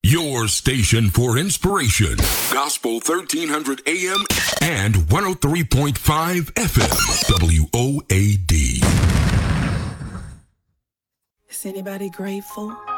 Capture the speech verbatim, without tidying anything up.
Your station for inspiration. Gospel thirteen hundred A M and one oh three point five F M. W O A D. Is anybody grateful?